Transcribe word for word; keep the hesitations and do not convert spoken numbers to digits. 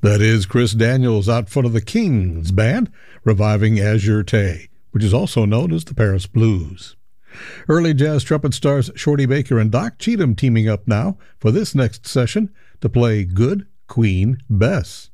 That is Chris Daniels out front of the Kings Band, reviving Azure Tay, which is also known as the Paris Blues. Early jazz trumpet stars Shorty Baker and Doc Cheatham teaming up now for this next session to play Good Queen Bess.